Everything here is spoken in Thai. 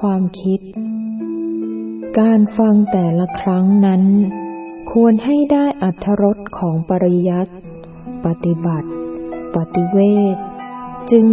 ความคิดการฟังแต่ละครั้งนั้นควรให้ได้อรรถรสของปริยัติปฏิบัติปฏิเวทจึง